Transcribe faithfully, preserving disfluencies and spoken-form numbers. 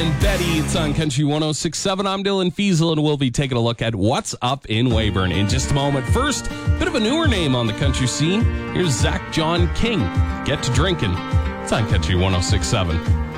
and Betty. It's on Country one oh six point seven. I'm Dylan Fiesel, and we'll be taking a look at what's up in Weyburn in just a moment. First, bit of a newer name on the country scene. Here's Zach John King. Get to drinking. It's on Country one oh six point seven.